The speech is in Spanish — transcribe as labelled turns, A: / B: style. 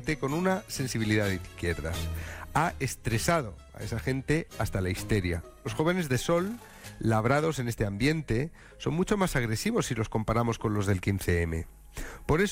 A: gente con una sensibilidad de izquierdas. Ha estresado a esa gente hasta la histeria. Los jóvenes de Sol, labrados en este ambiente, son mucho más agresivos si los comparamos con los del 15M. Por eso